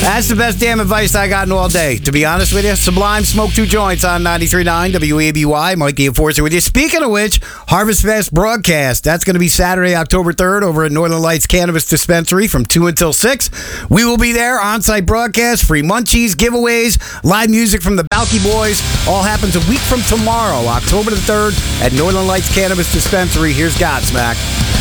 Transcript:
That's the best damn advice I gotten all day, to be honest with you. Sublime, smoke 2 joints on 93.9 WABY. Mikey Enforcer with you. Speaking of which, Harvest Fest broadcast. That's going to be Saturday, October 3rd over at Northern Lights Cannabis Dispensary from 2 until 6. We will be there, on-site broadcast, free munchies, giveaways, live music from the Balky Boys. All happens a week from tomorrow, October the 3rd at Northern Lights Cannabis Dispensary. Here's Godsmack.